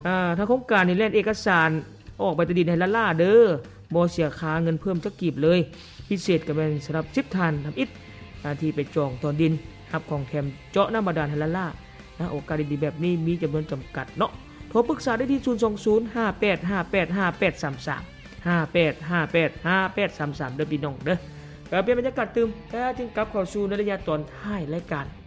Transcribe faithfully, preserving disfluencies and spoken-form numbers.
อ่าถ้าโครงการนี่แล่นเอกสารออกใบตดินให้ละล่าเด้อบ่เสียค่าเงินเพิ่มจักกีบเลยพิเศษก็เป็นสำหรับสิบท่านทำอิฐที่ไปจองตอนดินรับของแถมเจาะน้ำบาดาลให้ละล่านะโอกาสดีๆแบบนี้มีจำนวนจำกัดเนาะโทรปรึกษาได้ที่ศูนย์ สอง ศูนย์ ห้า แปด ห้า แปด ห้า แปด สาม สาม ห้า แปด ห้า แปด ห้า แปด สาม สามเด้อพี่น้องเด้อก็เป็นบรรยากาศตื่มแต่จึงกลับเข้าสู่ในระยะตอนท้ายรายการ